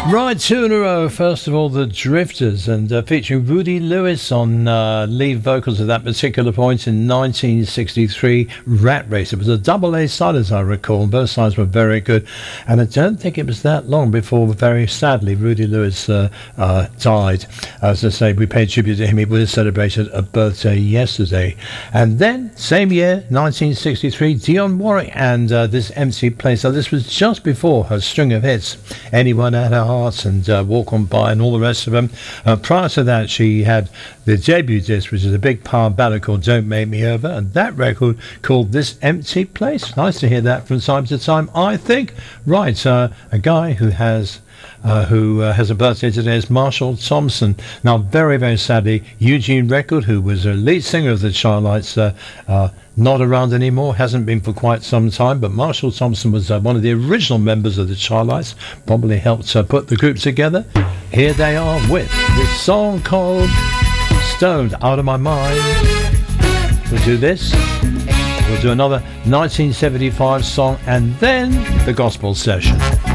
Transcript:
Right, two in a row. First of all, the Drifters, and featuring Rudy Lewis on lead vocals at that particular point in 1963, Rat Race. It was a double A side, as I recall. Both sides were very good, and I don't think it was that long before, very sadly, Rudy Lewis died. As I say, we paid tribute to him. He was celebrated a birthday yesterday. And then, same year, 1963, Dionne Warwick and This Empty Place. So this was just before her string of hits, Anyone at Her Heart and Walk On By and all the rest of them. Prior to that, she had the debut disc, which is a big power ballad called Don't Make Me Over, and that record called This Empty Place. Nice to hear that from time to time, I think. Right, a guy who has a birthday today is Marshall Thompson. Now, very, very sadly, Eugene Record, who was a lead singer of the Chi-Lites, not around anymore, hasn't been for quite some time, but Marshall Thompson was one of the original members of the Chi-Lites, probably helped put the group together. Here they are with this song called Stoned Out of My Mind. We'll do this, we'll do another 1975 song, and then the gospel session.